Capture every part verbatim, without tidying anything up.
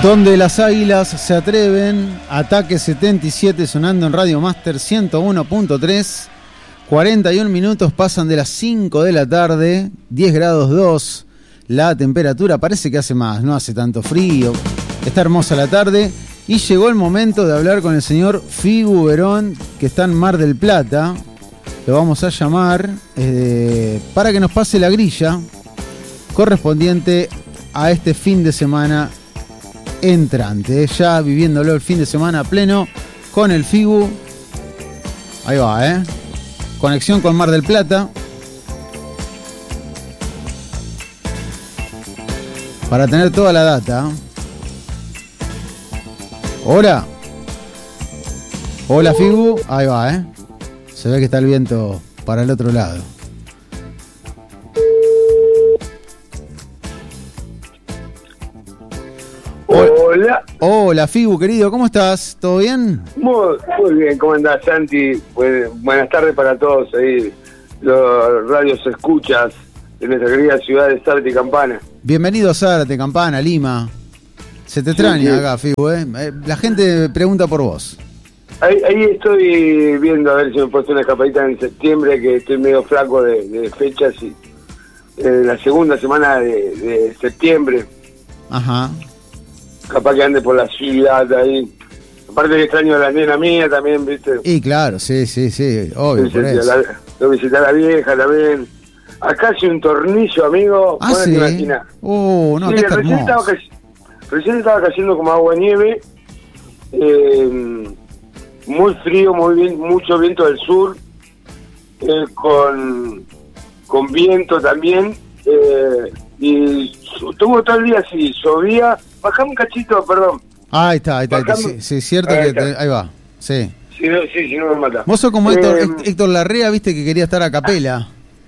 Donde las águilas se atreven, Ataque setenta y siete sonando en Radio Master ciento uno punto tres. cuarenta y un minutos pasan de las cinco de la tarde, diez grados dos la temperatura, parece que hace más, no hace tanto frío, está hermosa la tarde y llegó el momento de hablar con el señor Figu Verón, que está en Mar del Plata. Lo vamos a llamar eh, para que nos pase la grilla correspondiente a este fin de semana entrante, ya viviéndolo el fin de semana pleno con el Figu. Ahí va, eh. Conexión con Mar del Plata. Para tener toda la data. Hola. Hola, Figu. Ahí va, eh. Se ve que está el viento para el otro lado. Hola. Hola, Figu, querido, ¿cómo estás? ¿Todo bien? Muy, muy bien, ¿cómo andás, Santi? Pues, buenas tardes para todos ahí, los radios escuchas de nuestra querida ciudad de Zárate y Campana. Bienvenido a Zárate, Campana, Lima. Se te extraña, sí, sí. Acá, Figu, ¿eh? La gente pregunta por vos. Ahí, ahí estoy viendo a ver si me puedo hacer una escapadita en septiembre, que estoy medio flaco de, de fechas, y eh, la segunda semana de, de septiembre. Ajá. Capaz que ande por la ciudad ahí. Aparte que extraño a la nena mía también, ¿viste? Y claro, sí, sí, sí, obvio, Visité por eso. La, lo visité a la vieja también. Acá hace un tornillo, amigo. Ah, sí. Uh, no, sí, qué recién hermoso. estaba, recién estaba cayendo como agua nieve. Eh, muy frío, muy bien, mucho viento del sur. Eh, con, con viento también. Eh, y tuvo todo el día así, llovía. Bajame un cachito, perdón. Ah, ahí está, ahí está. Bajame. Sí, sí, cierto Ahí que está. te, ahí va. Sí. Si no, sí, si no me mata. Vos sos como Héctor, Eh, Héctor Larrea, viste que quería estar a capela.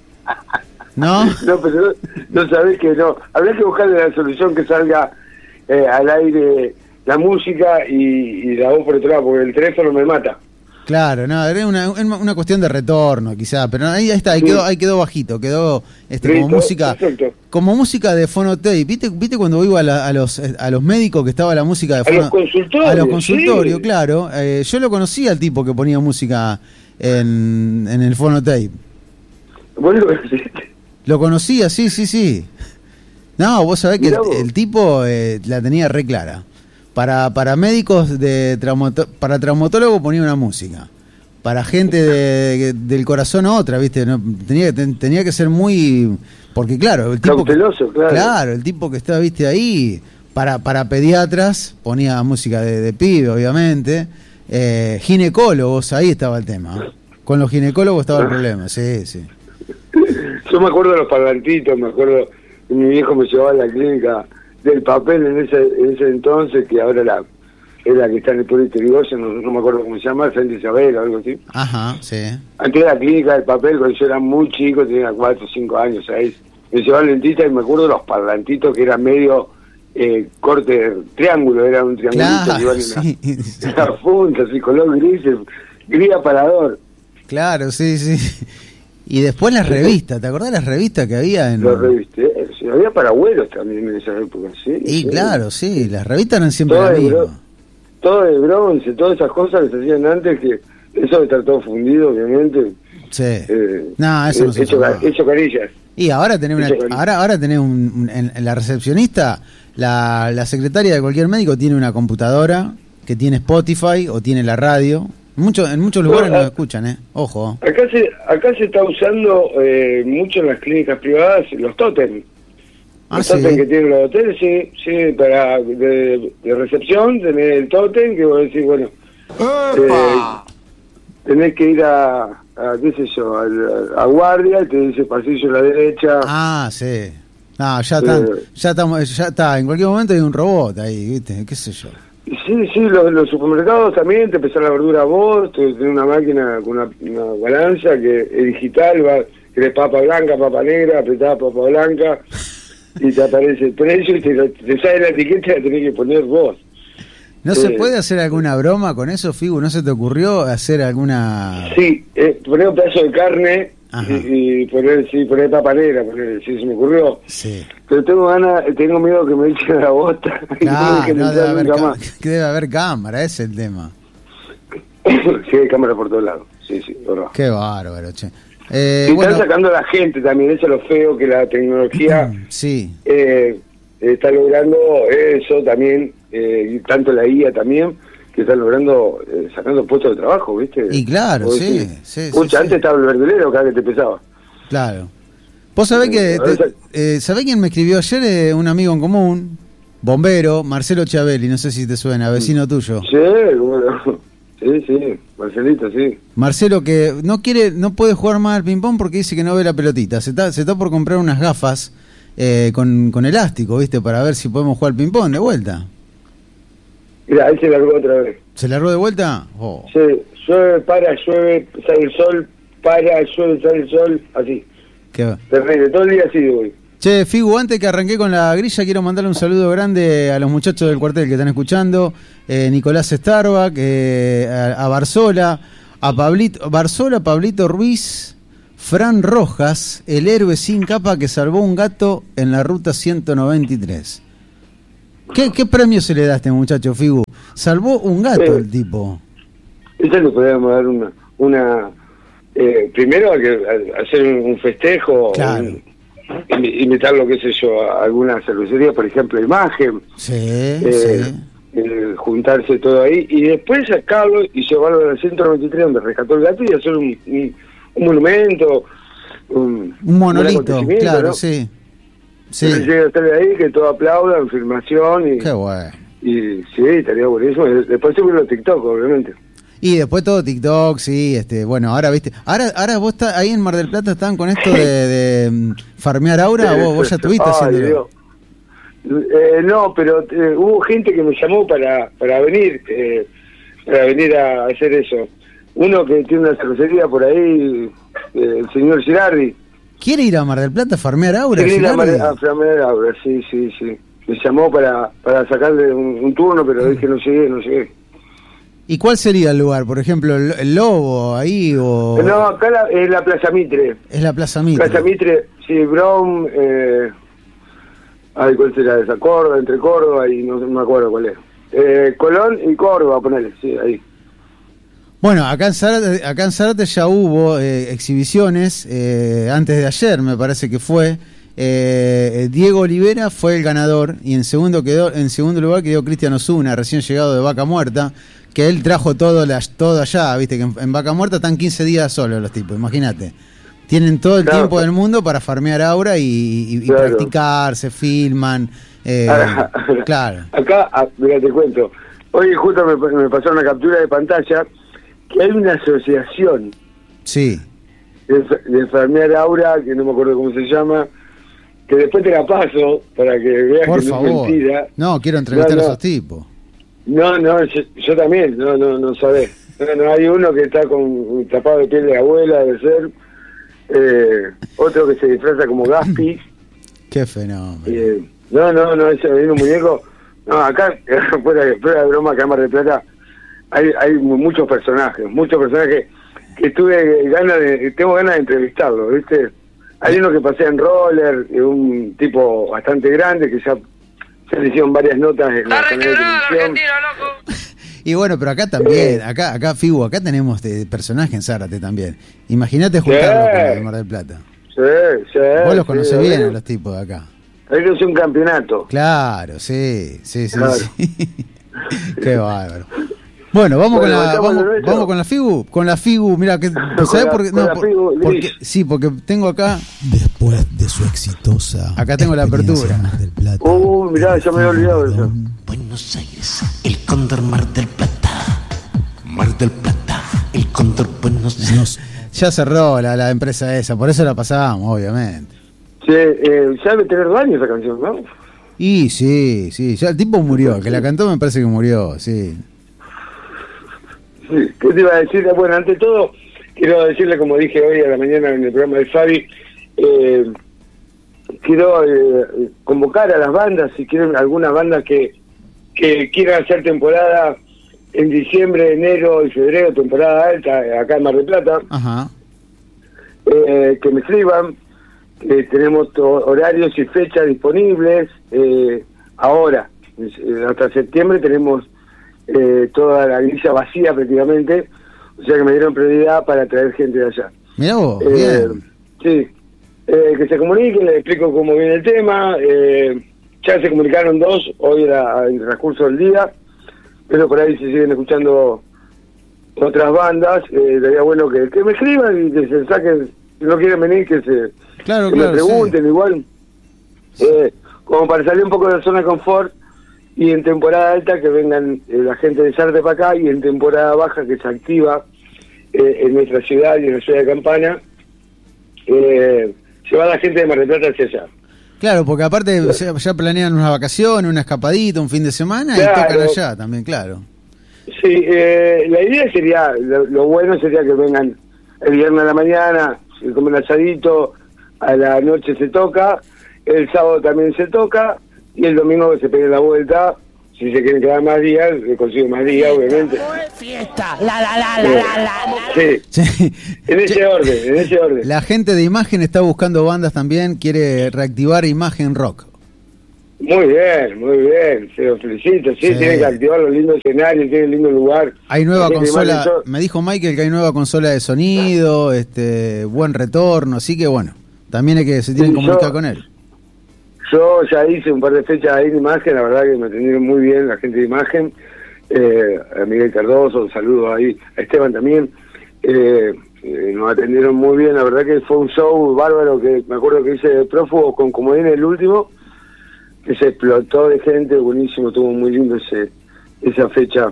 ¿No? No, pero no, no sabés que no. Habría que buscarle la solución que salga eh, al aire la música y, y la voz por otro lado, porque el teléfono me mata. Claro, no, era una, una cuestión de retorno, quizá, pero ahí, ahí está, ahí, Sí. quedó, ahí quedó bajito, quedó este, como Listo, música, perfecto. como música de fonotape. ¿Viste, viste cuando iba a, la- a los a los médicos que estaba la música de A fono? los consultorios. A los consultorios, sí. claro. Eh, yo lo conocía al tipo que ponía música en, en el fonotape. Bueno, Lo conocía, sí, sí, sí. No, vos sabés que el, Mirá vos. el tipo eh, la tenía re clara. Para, para médicos de traumato- para traumatólogo ponía una música. Para gente de, del corazón otra, ¿viste? No, tenía, que- ten- tenía que ser muy... Porque claro, el tipo... que- Cauteloso, claro. Claro, el tipo que estaba, ¿viste? Ahí, para, para pediatras, ponía música de, de pibe, obviamente. Eh, ginecólogos, ahí estaba el tema. Con los ginecólogos estaba el problema, sí, sí. Yo me acuerdo de los parlantitos, me acuerdo que mi viejo me llevaba a la clínica del papel en ese en ese entonces, que ahora la, es la que está en el Puerto Irigoyen, no, no me acuerdo cómo se llama, Frente Isabel o algo así. Ajá, sí. Antes de la clínica del papel, cuando yo era muy chico, tenía cuatro, cinco años, seis, me llevaba al dentista y me acuerdo de los parlantitos que eran medio eh, corte triángulo, era un triangulito Claro, que iban en sí, la, sí. en la punta, así, color gris, gris aparador. Claro, sí, sí. Y después las revistas, ¿te acordás de las revistas que había en...? Los revisté, sí, había para abuelos también en esa época, sí. Y sí. claro, sí, las revistas eran siempre Todo las de, bro- mismas. todo de bronce, todas esas cosas que se hacían antes, que eso de estar todo fundido, obviamente. Sí. Eh, No, eso no se hecho, usaba. hecho carillas. Y ahora tenés una, Eso cariño. ahora, ahora tenés un, un- en, en la recepcionista, la, la secretaria de cualquier médico tiene una computadora que tiene Spotify o tiene la radio. Mucho, en muchos lugares No, no ah, lo escuchan, ¿eh? Ojo. Acá se acá se está usando eh, mucho en las clínicas privadas los tótem. Ah, Los sí. tótem que tienen los hoteles, sí, sí, para de, de recepción tenés el tótem que vos decís, bueno, eh, tenés que ir a, a qué sé yo, a, a guardia y te dice pasillo a la derecha. Ah, sí. No, ya está, Eh. ya estamos, ya está. En cualquier momento hay un robot ahí, ¿viste? ¿Qué sé yo? Sí, sí, los, los supermercados también te pesan la verdura a vos, tenés una máquina con una, una balanza que es digital, va, querés papa blanca, papa negra, apretás papa blanca y te aparece el precio y te, lo- te sale la etiqueta y la tenés que poner vos. ¿No se Eh. puede hacer alguna broma con eso, Figu? ¿No se te ocurrió hacer alguna...? Sí, eh, poner un pedazo de carne y, y poner, sí, poner papa negra, poner, sí, se me ocurrió. Sí. Pero tengo ganas, tengo miedo que me echen la bota. Claro, que no, debe, haber ca- que debe haber cámara, ese es el tema. Sí, hay cámara por todos lados. Sí, sí, verdad. Qué bárbaro, che. Eh, y bueno, están sacando a la gente también, eso es lo feo, que la tecnología sí. eh, está logrando eso también, eh, y tanto la I A también, que están logrando, eh, sacando puestos de trabajo, ¿viste? Y claro, Vos sí, decís, sí, sí, pucha, sí. antes estaba el verdulero cada que te pesaba. Claro. Vos sabés que, Ahora te- sa- eh, ¿sabés quién me escribió ayer? Eh, un amigo en común, bombero, Marcelo Chiavelli, no sé si te suena, vecino tuyo. Sí, bueno, sí, sí, Marcelito, sí. Marcelo que no quiere, no puede jugar más al ping-pong porque dice que no ve la pelotita. Se está, se está por comprar unas gafas eh, con, con elástico, ¿viste? Para ver si podemos jugar al ping-pong de vuelta. Mira, ahí se largó otra vez. ¿Se largó de vuelta? Oh. Sí, llueve, para, llueve, sale el sol, para, llueve, sale el sol, así. Qué... Terrible, todo el día así voy. Che, Figu, antes que arranqué con la grilla, quiero mandarle un saludo grande a los muchachos del cuartel que están escuchando. Eh, Nicolás Starbuck, eh, a, a Barzola, a Pablito, Barzola, Pablito Ruiz, Fran Rojas, el héroe sin capa que salvó un gato en la ruta ciento noventa y tres. ¿Qué, qué premio se le da a este muchacho, Figu? Salvó un gato Eh, el tipo. Eso le podríamos dar una... una eh, primero hay que a- hacer un, un festejo, Claro. un- imi- imitar lo que sé yo, a alguna cervecería, por ejemplo, Imagen, Sí, eh, sí. eh, juntarse todo ahí y después sacarlo y llevarlo a la ciento noventa y tres donde rescató el gato y hacer un, un, un monumento, un, Un monolito, acontecimiento, claro, ¿no? sí. Sí. Entonces llega a estar de ahí, que todo aplaudan, filmación y, Qué bueno. y sí, estaría buenísimo. Después subirlo a TikTok, obviamente. Y después todo TikTok, sí, este, bueno, ahora viste, ahora, ahora vos estás ahí en Mar del Plata, están con esto de, de mm, farmear aura, vos, vos ya estuviste Ay, haciéndolo. Dios. Eh, no, pero eh, hubo gente que me llamó para para venir, eh, para venir a hacer eso. Uno que tiene una cervecería por ahí, eh, el señor Girardi. ¿Quiere ir a Mar del Plata a farmear aura? Quiere ir a, Girardi? Mar- a farmear aura, sí, sí, sí. Me llamó para para sacarle un, un turno, pero dije no llegué, no llegué. ¿Y cuál sería el lugar? Por ejemplo, el, el Lobo, ahí o... No, acá la, es la Plaza Mitre. Es la Plaza Mitre. Plaza Mitre, sí, Brown, eh, ay, ¿cuál será esa? Córdoba, entre Córdoba y no, no me acuerdo cuál es. Eh, Colón y Córdoba, ponele, sí, ahí. Bueno, acá en Zárate, acá en Zárate ya hubo eh, exhibiciones, eh, antes de ayer me parece que fue. Eh, Diego Olivera fue el ganador y en segundo quedó en segundo lugar quedó Cristian Osuna, recién llegado de Vaca Muerta, que él trajo todo, las, todo allá, viste que en, en Vaca Muerta están quince días solos los tipos, imagínate. Tienen todo el Claro. tiempo del mundo para farmear aura y, y- y Claro. practicar, se filman. Eh, Ahora, claro. Acá, ah, mira, te cuento. Hoy justo me, me pasó una captura de pantalla que hay una asociación Sí. de, de farmear aura, que no me acuerdo cómo se llama, que después te la paso para que veas Por que no es favor. mentira. No, quiero entrevistar No, no. a esos tipos. No, no, yo, yo también, no, no, no sabés. No, no, hay uno que está con tapado de piel de abuela, debe ser. Eh, otro que se disfraza como Gaspi. Qué fenómeno. Eh, no, no, no, ese viene un muñeco. No, acá, fuera, de- fuera de broma, acá en Mar del Plata, hay, hay mu- muchos personajes, muchos personajes que tuve ganas de, tengo ganas de entrevistarlo, ¿viste? Hay uno que pasea en roller, eh, un tipo bastante grande que ya se le hicieron varias notas en la canal de televisión. Y bueno, pero acá también, acá, acá Figu, acá tenemos de personaje en Zárate también. Imagínate juntarlo con los de Mar del Plata. Sí, sí. Vos los sí, conocés ahí- bien a los tipos de acá. Ahí es un campeonato. Claro, sí, sí, sí, Claro. sí. Qué bárbaro. Bueno, vamos Bueno, con la ¿estamos vamos, en eso? vamos con la Figu, con la Figu, mira que ¿sabés la- por qué? con No, la por- Figu, porque Gris. sí, porque tengo acá Después de su exitosa Acá tengo la experiencia apertura. en Mar del Plata, Uh, mirá, ya me había olvidado de eso. Buenos Aires, el Cóndor Mar del Plata. Mar del Plata, el Cóndor Buenos Aires. nos ya cerró la, la empresa esa, por eso la pasábamos, obviamente. Che, eh, ya debe tener dos años esa canción, ¿no? Y sí, sí, ya el tipo murió, el que la cantó me parece que murió, sí. Sí, ¿qué te iba a decir? Bueno, ante todo, quiero decirle, como dije hoy a la mañana en el programa de Fabi, eh, quiero eh, convocar a las bandas, si quieren algunas bandas que, que quieran hacer temporada en diciembre, enero y febrero, temporada alta, acá en Mar del Plata, Ajá. eh, que me escriban, que tenemos to- horarios y fechas disponibles. Eh, ahora, eh, hasta septiembre tenemos eh, toda la grilla vacía prácticamente, o sea que me dieron prioridad para traer gente de allá. Mirá vos, Eh, bien. sí, eh, que se comuniquen, les explico cómo viene el tema. Eh, ya se comunicaron dos, hoy era el transcurso del día, pero por ahí se siguen escuchando otras bandas. Eh, sería bueno que, que me escriban y que se saquen, si no quieren venir, que se Claro, que claro, me pregunten sí. igual, eh, como para salir un poco de la zona de confort, y en temporada alta que vengan eh, la gente de Sarte para acá, y en temporada baja que se activa eh, en nuestra ciudad y en la ciudad de Campana, eh, se va la gente de Mar del Plata hacia allá. Claro, porque aparte ya, ya planean una vacación, una escapadita, un fin de semana, Claro. y tocan allá también, claro. Sí, eh, la idea sería, lo, lo bueno sería que vengan el viernes a la mañana, se come un asadito, a la noche se toca, el sábado también se toca, y el domingo que se peguen la vuelta. Si se quieren quedar más días, se consigue más días, obviamente. Fiesta, la la la la la la. Sí, Sí. en ese Che, orden, en ese orden. La gente de Imagen está buscando bandas también, quiere reactivar Imagen Rock. Muy bien, muy bien, se lo felicito. Sí, Sí. tienen que activar los lindos escenarios, tienen lindo lugar. Hay nueva La gente de consola, Imagen Rock. me dijo Michael que hay nueva consola de sonido, este, buen retorno, así que bueno, también hay que se tienen que Sí, comunicar yo- con él. Yo ya hice un par de fechas ahí en Imagen, la verdad que me atendieron muy bien la gente de Imagen, eh, a Miguel Cardoso, un saludo ahí, a Esteban también, eh, eh, nos atendieron muy bien, la verdad que fue un show bárbaro, que me acuerdo que hice Prófugo con Comodín el último, que se explotó de gente, buenísimo, estuvo muy lindo ese esa fecha.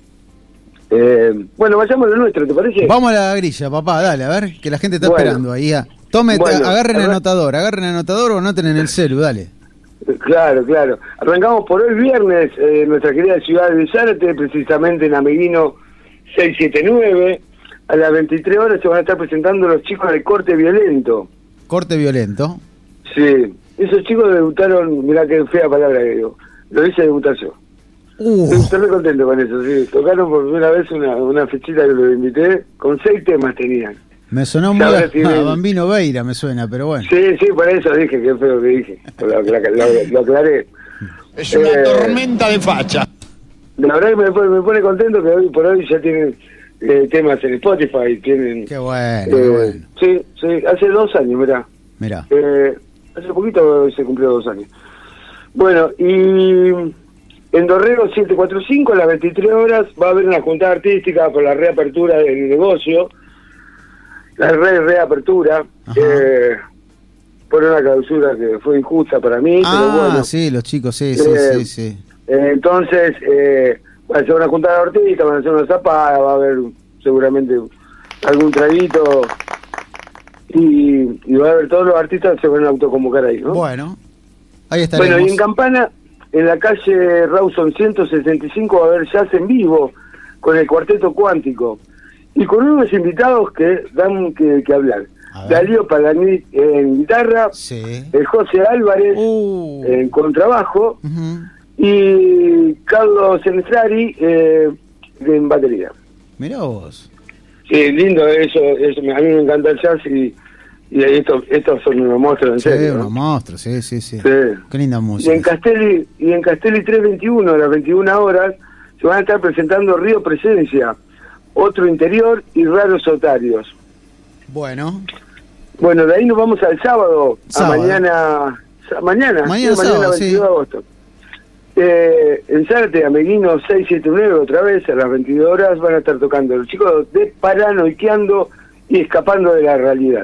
Eh, bueno, vayamos a lo nuestro, ¿te parece? Vamos a la grilla, papá, dale, a ver, que la gente está Bueno. esperando ahí. ah. Tome, Bueno, agarren el arran- anotador, agarren el anotador o anoten en el celu, dale. Claro, claro. Arrancamos por hoy viernes, eh, nuestra querida ciudad de Zárate, precisamente en Ameguino seiscientos setenta y nueve. A las veintitrés horas se van a estar presentando los chicos de Corte Violento. Corte violento. Sí, esos chicos debutaron, mirá qué fea palabra que digo, lo hice debutar yo. Uh, Estoy muy contento con eso, sí. Tocaron por primera vez una, una fechita que los invité, con seis temas tenían. me sonó muy Ya, a, ahora sí a ven. Bambino Veira, me suena, pero bueno. Sí, sí, por eso dije, qué feo que dije. Lo, lo- lo- lo aclaré. Es una Eh, tormenta de facha. La verdad que me pone, me pone contento que hoy por hoy ya tienen eh, temas en Spotify, tienen... Qué bueno, eh, qué bueno. Sí, sí, hace dos años, mirá. Mirá. Eh, hace poquito se cumplió dos años. Bueno, y en Dorrego setecientos cuarenta y cinco a las veintitrés horas va a haber una juntada artística por la reapertura del negocio, la re reapertura, Ajá. eh, por una clausura que fue injusta para mí, Ah, pero bueno. sí, los chicos, sí, sí, Eh, sí, sí. Eh, entonces, eh, va a ser una juntada de artistas, van a hacer una zapada, va a haber seguramente algún traguito, y, y va a haber todos los artistas se van a autoconvocar ahí, ¿no? Bueno, ahí estaremos. Bueno, y en Campana, en la calle Rawson ciento sesenta y cinco, va a haber jazz en vivo con el Cuarteto Cuántico y con unos invitados que dan que, que hablar. A ver. Darío Palaní en guitarra, Sí. el José Álvarez Uh. en contrabajo Ujú. y Carlos Enestrari eh, en batería. Mirá vos. Sí, lindo eso, eso me- a mí me encanta el jazz y, y estos, estos son unos monstruos, en Sí, serio, ¿no? unos monstruos, sí, sí, sí. Sí. Qué linda Y en música. Castelli, y en Castelli trescientos veintiuno, a las veintiuna horas, se van a estar presentando Río Presencia, Otro Interior y Raros Otarios. Bueno, Bueno, de ahí nos vamos al sábado, Sábado. a mañana, sa- mañana, Mañana sí, sábado, veintidós sí. de agosto. Eh, en Zárate, Ameguino seiscientos setenta y nueve, otra vez, a las veintidós horas, van a estar tocando los chicos de Paranoiqueando y Escapando de la Realidad.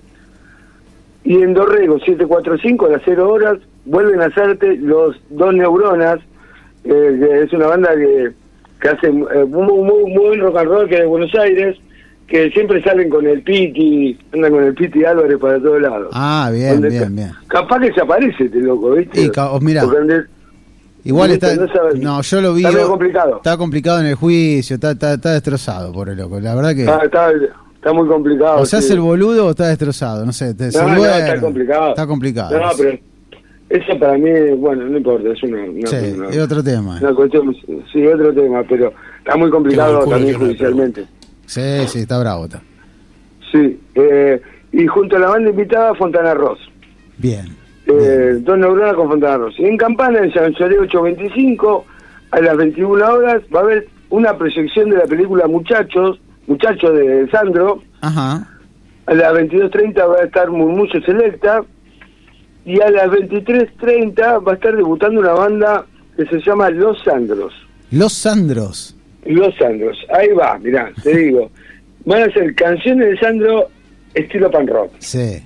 Y en Dorrego, setecientos cuarenta y cinco, a las cero horas, vuelven a Zárate los Dos Neuronas, eh, que es una banda que, que hace eh, muy, muy, muy rock and roll, que es de Buenos Aires, que siempre salen con el Piti, andan con el Piti Álvarez para todos lados. ah, bien, Donde bien, está- bien. Capaz que se aparece este loco, ¿viste? Y ca- oh, mirá. Porque ande- Igual ¿viste? está. No sabes. No, yo lo vi. Está medio complicado. Está complicado en el juicio, está, está, está destrozado por el loco. La verdad que. Está, está, está muy complicado. O se sí. hace el boludo o está destrozado, no sé. Te, se No, no, duerme. está complicado. Está complicado. No, pero eso para mí, bueno, no importa, es una, una, Sí, una- es otro tema. una cuestión, sí, otro tema, pero está muy complicado Qué mal culo también tiene, judicialmente. Sí, sí, está bravo. Está. Sí, eh, y junto a la banda invitada Fontana Ross. Bien. Eh, dos neuronas con Fontana Ross. Y en Campana, en San Lloré ocho veinticinco, a las veintiuna horas, va a haber una proyección de la película Muchachos, Muchachos de Sandro. Ajá. A las veintidós treinta va a estar Murmullo Selecta. Y a las veintitrés treinta va a estar debutando una banda que se llama Los Sandros. Los Sandros. Los Sandros. Ahí va, mirá, te digo. Van a ser canciones de Sandro estilo pan rock. Sí.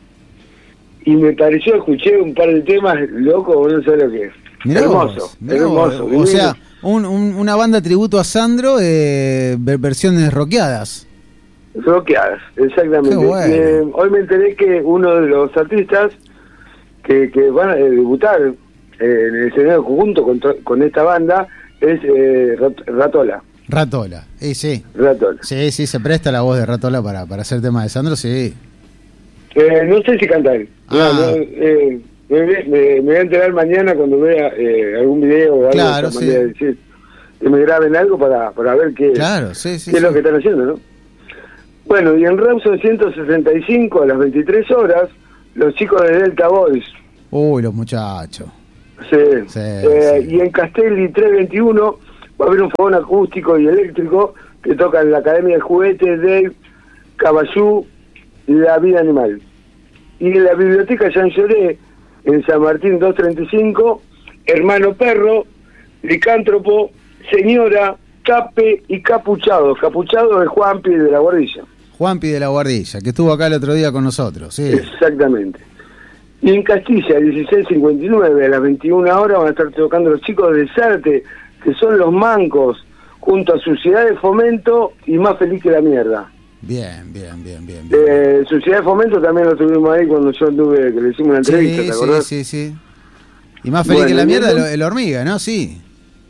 Y me pareció, escuché un par de temas locos, no sé lo que es. Mirá hermoso, vos, mirá hermoso. vos. O sea, un, un, una banda tributo a Sandro, eh, versiones rockeadas. Rockeadas, exactamente. Qué bueno. Eh, hoy me enteré que uno de los artistas que, que van a debutar eh, en el escenario conjunto con, con esta banda es eh, Ratola. Ratola, eh, sí. Ratola. Sí, sí, se presta la voz de Ratola para, para hacer temas de Sandro, sí. Eh, no sé si canta él. Ah. No, no, eh, me, me, me voy a enterar mañana cuando vea eh, algún video o algo. Claro, de sí. de decir, que me graben algo para, para ver qué, Claro, sí, sí, qué es sí. lo que están haciendo, ¿no? Bueno, y en Rawson ciento sesenta y cinco a las veintitrés horas, los chicos de Delta Boys. Uy, los muchachos. Sí. Sí, Eh, sí. Y en Castelli trescientos veintiuno va a haber un fogón acústico y eléctrico que tocan la Academia de Juguetes, Dave, Caballú y La Vida Animal. Y en la Biblioteca Jean Lloré, en San Martín doscientos treinta y cinco, Hermano Perro, Licántropo, Señora, Cape y Capuchado. Capuchado es Juanpi de la Guardilla. Juanpi de la Guardilla, que estuvo acá el otro día con nosotros, sí. Exactamente. Y en Castilla, dieciséis cincuenta y nueve, a las veintiuna horas van a estar tocando los chicos de Sarte, que son Los Mancos, junto a Sociedad de Fomento y Más Feliz que la Mierda. Bien, bien, bien, bien. bien. Eh, Sociedad de Fomento también lo tuvimos ahí cuando yo anduve, que le hicimos una entrevista, Sí, ¿te sí, acordás? sí, sí. Y más feliz Bueno, que la mierda, ¿y el, el hormiga, ¿no? Sí.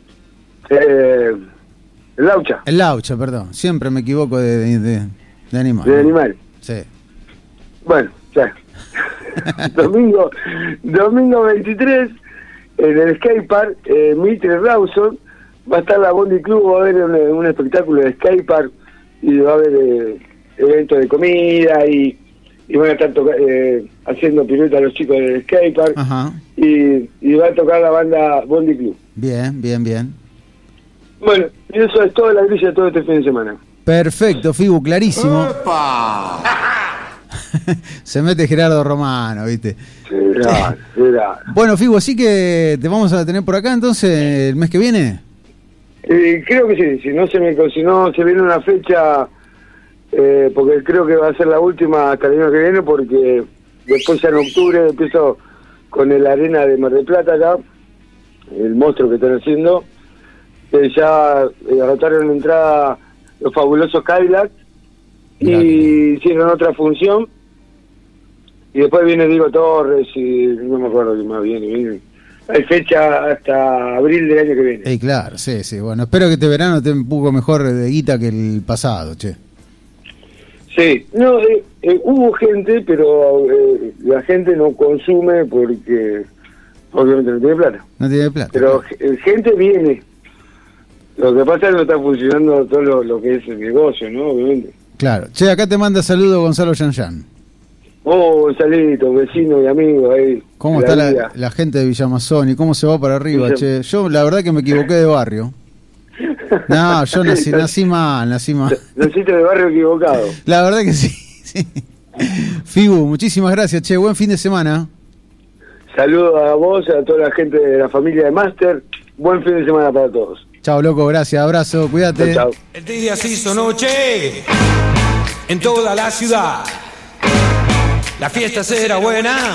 Eh, el Laucha, El laucha, perdón. Siempre me equivoco de, de, de, de animal. de animal. Sí. Bueno, ya. domingo, domingo veintitrés, en el skatepark, eh, Mitre Rawson, va a estar la Bondi Club, va a haber un, un espectáculo de skatepark y va a haber eh, eventos de comida y, y van a estar toca- eh, haciendo piruetas los chicos del skatepark Ajá. y, y va a tocar la banda Bondi Club. Bien, bien, bien. Bueno, y eso es toda la grilla de todo este fin de semana. Perfecto, Fibu, clarísimo. Se mete Gerardo Romano, ¿viste? Será, será. Bueno, Fibu, así que te vamos a tener por acá entonces el mes que viene. Eh, creo que sí, si no se me si no se viene una fecha, eh, porque creo que va a ser la última hasta el año que viene, porque después ya en octubre empiezo con el Arena de Mar del Plata acá, el monstruo que están haciendo, que ya eh, agotaron la entrada los fabulosos Cadillac y Mirá. hicieron otra función, y después viene Diego Torres y no me acuerdo qué más viene, viene. Hay fecha hasta abril del año que viene. Eh, claro, sí, sí. Bueno, espero que este verano esté un poco mejor de guita que el pasado, che. Sí, no, eh, eh, hubo gente, pero eh, la gente no consume porque obviamente no tiene plata. No tiene plata. Pero eh, gente viene. Lo que pasa es que no está funcionando todo lo, lo que es el negocio, ¿no? Obviamente. Claro. Che, acá te manda saludo Gonzalo Yanyan. Oh, Salito, vecino y amigo ahí. ¿Cómo la está la, vida. la gente de Villamazón y cómo se va para arriba, Villa- che? Yo la verdad que me equivoqué de barrio. No, yo nací, nací mal, nací mal. Naciste de barrio equivocado. La verdad que sí, sí. Fibu, muchísimas gracias, che. Buen fin de semana. Saludos a vos, a toda la gente de la familia de Master. Buen fin de semana para todos. Chao, loco, gracias. Abrazo, cuídate. Chao, chao. El día se hizo noche en toda la ciudad. La fiesta será buena.